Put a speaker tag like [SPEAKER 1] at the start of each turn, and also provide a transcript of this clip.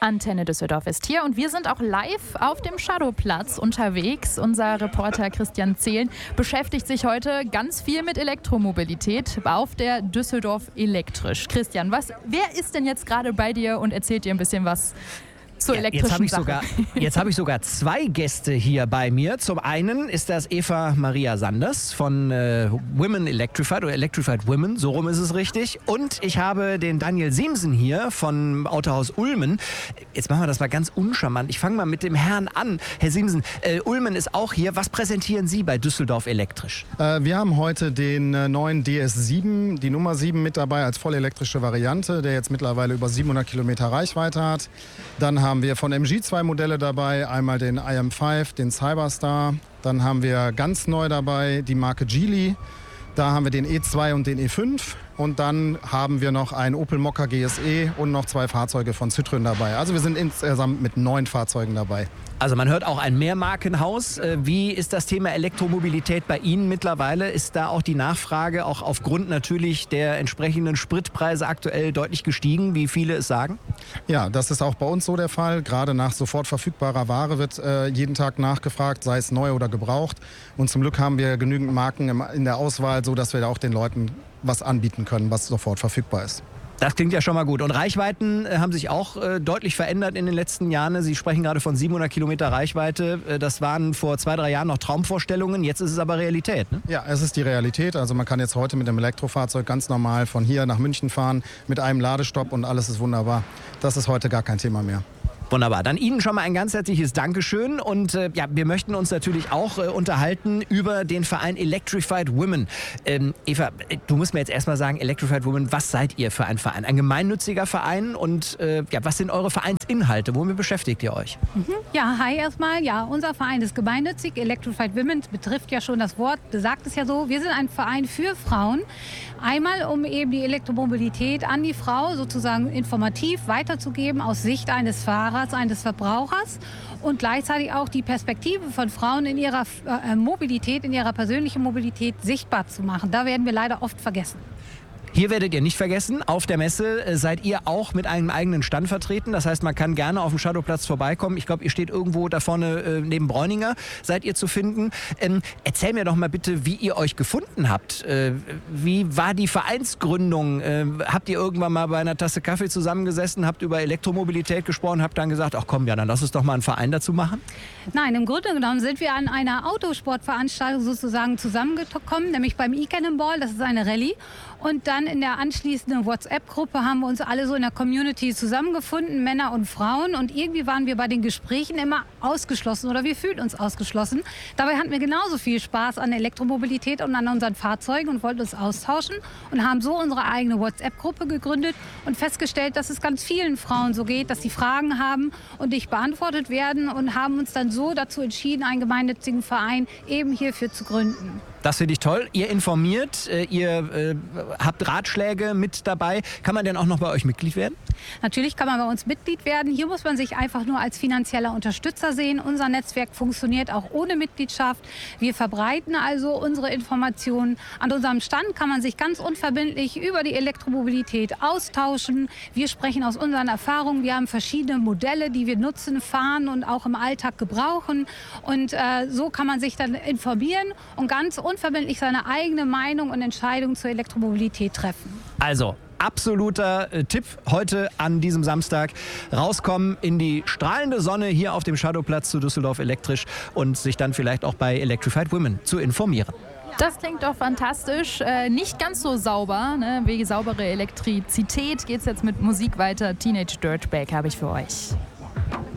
[SPEAKER 1] Antenne Düsseldorf ist hier und wir sind auch live auf dem Shadowplatz unterwegs. Unser Reporter Christian Zehlen beschäftigt sich heute ganz viel mit Elektromobilität auf der Düsseldorf Elektrisch. Christian, wer ist denn jetzt gerade bei dir und erzählt dir ein bisschen was zur elektrischen Sache?
[SPEAKER 2] Jetzt habe ich sogar zwei Gäste hier bei mir. Zum einen ist das Eva Maria Sanders von Women Electrified oder Electrified Women, so rum ist es richtig. Und ich habe den Daniel Siemsen hier von Autohaus Ulmen. Jetzt machen wir das mal ganz uncharmant. Ich fange mal mit dem Herrn an. Herr Siemsen, Ulmen ist auch hier. Was präsentieren Sie bei Düsseldorf Elektrisch?
[SPEAKER 3] Wir haben heute den neuen DS7, die Nummer 7 mit dabei als vollelektrische Variante, der jetzt mittlerweile über 700 Kilometer Reichweite hat. Dann haben wir von MG zwei Modelle dabei, einmal den IM5, den Cyberstar. Dann haben wir ganz neu dabei die Marke Geely. Da haben wir den E2 und den E5. Und dann haben wir noch einen Opel Mokka GSE und noch zwei Fahrzeuge von Citroën dabei. Also wir sind insgesamt mit 9 Fahrzeugen dabei.
[SPEAKER 2] Also man hört auch ein Mehrmarkenhaus. Wie ist das Thema Elektromobilität bei Ihnen mittlerweile? Ist da auch die Nachfrage auch aufgrund natürlich der entsprechenden Spritpreise aktuell deutlich gestiegen, wie viele es sagen?
[SPEAKER 3] Ja, das ist auch bei uns so der Fall. Gerade nach sofort verfügbarer Ware wird jeden Tag nachgefragt, sei es neu oder gebraucht. Und zum Glück haben wir genügend Marken in der Auswahl, sodass wir da auch den Leuten was anbieten können, was sofort verfügbar ist.
[SPEAKER 2] Das klingt ja schon mal gut. Und Reichweiten haben sich auch deutlich verändert in den letzten Jahren. Sie sprechen gerade von 700 Kilometer Reichweite. Das waren vor 2-3 Jahren noch Traumvorstellungen. Jetzt ist es aber Realität, ne?
[SPEAKER 3] Ja, es ist die Realität. Also man kann jetzt heute mit dem Elektrofahrzeug ganz normal von hier nach München fahren mit einem Ladestopp und alles ist wunderbar. Das ist heute gar kein Thema mehr.
[SPEAKER 2] Wunderbar. Dann Ihnen schon mal ein ganz herzliches Dankeschön. Und wir möchten uns natürlich auch unterhalten über den Verein Electrified Women. Eva, du musst mir jetzt erstmal sagen, Electrified Women, was seid ihr für ein Verein? Ein gemeinnütziger Verein und was sind eure Vereinsinhalte? Womit beschäftigt ihr euch?
[SPEAKER 4] Ja, hi erstmal. Ja, unser Verein ist gemeinnützig. Electrified Women betrifft ja schon das Wort, sagt es ja so. Wir sind ein Verein für Frauen. Einmal, um eben die Elektromobilität an die Frau sozusagen informativ weiterzugeben aus Sicht eines Fahrers, eines Verbrauchers und gleichzeitig auch die Perspektive von Frauen in ihrer Mobilität, in ihrer persönlichen Mobilität sichtbar zu machen. Da werden wir leider oft vergessen.
[SPEAKER 2] Hier werdet ihr nicht vergessen, auf der Messe seid ihr auch mit einem eigenen Stand vertreten. Das heißt, man kann gerne auf dem Shadowplatz vorbeikommen. Ich glaube, ihr steht irgendwo da vorne neben Bräuninger, seid ihr zu finden. Erzähl mir doch mal bitte, wie ihr euch gefunden habt. Wie war die Vereinsgründung? Habt ihr irgendwann mal bei einer Tasse Kaffee zusammengesessen, habt über Elektromobilität gesprochen, habt dann gesagt, ach komm, ja, dann lass uns doch mal einen Verein dazu machen?
[SPEAKER 4] Nein, im Grunde genommen sind wir an einer Autosportveranstaltung sozusagen zusammengekommen, nämlich beim E-Cannonball, das ist eine Rallye. Und dann in der anschließenden WhatsApp-Gruppe haben wir uns alle so in der Community zusammengefunden, Männer und Frauen. Und irgendwie waren wir bei den Gesprächen immer ausgeschlossen oder wir fühlten uns ausgeschlossen. Dabei hatten wir genauso viel Spaß an Elektromobilität und an unseren Fahrzeugen und wollten uns austauschen und haben so unsere eigene WhatsApp-Gruppe gegründet und festgestellt, dass es ganz vielen Frauen so geht, dass sie Fragen haben und nicht beantwortet werden und haben uns dann so dazu entschieden, einen gemeinnützigen Verein eben hierfür zu gründen.
[SPEAKER 2] Das finde ich toll. Ihr informiert, ihr habt Ratschläge mit dabei. Kann man denn auch noch bei euch Mitglied werden?
[SPEAKER 4] Natürlich kann man bei uns Mitglied werden. Hier muss man sich einfach nur als finanzieller Unterstützer sehen. Unser Netzwerk funktioniert auch ohne Mitgliedschaft. Wir verbreiten also unsere Informationen. An unserem Stand kann man sich ganz unverbindlich über die Elektromobilität austauschen. Wir sprechen aus unseren Erfahrungen. Wir haben verschiedene Modelle, die wir nutzen, fahren und auch im Alltag gebrauchen. Und so kann man sich dann informieren und ganz unverbindlich seine eigene Meinung und Entscheidung zur Elektromobilität treffen.
[SPEAKER 2] Also, absoluter Tipp heute an diesem Samstag. Rauskommen in die strahlende Sonne hier auf dem Shadowplatz zu Düsseldorf Elektrisch und sich dann vielleicht auch bei Electrified Women zu informieren.
[SPEAKER 1] Das klingt doch fantastisch. Nicht ganz so sauber, ne? Wegen saubere Elektrizität geht es jetzt mit Musik weiter. Teenage Dirtbag habe ich für euch.